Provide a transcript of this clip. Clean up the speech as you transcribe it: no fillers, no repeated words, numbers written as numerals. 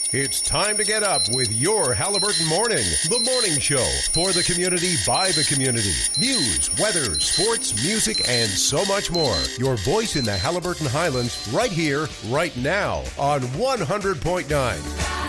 It's time to get up with your Halliburton Morning, the morning show for the community by the community. News, weather, sports, music, and so much more. Your voice in the Halliburton Highlands right here, right now on 100.9